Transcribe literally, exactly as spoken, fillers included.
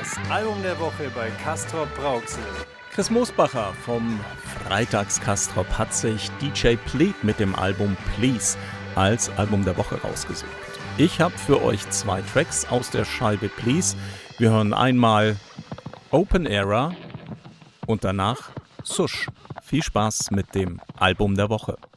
Das Album der Woche bei Castrop Rauxel. Chris Mosbacher vom Freitags Castrop hat sich D J Pleat mit dem Album Please als Album der Woche rausgesucht. Ich habe für euch zwei Tracks aus der Scheibe Please. Wir hören einmal Open Era und danach Sush. Viel Spaß mit dem Album der Woche.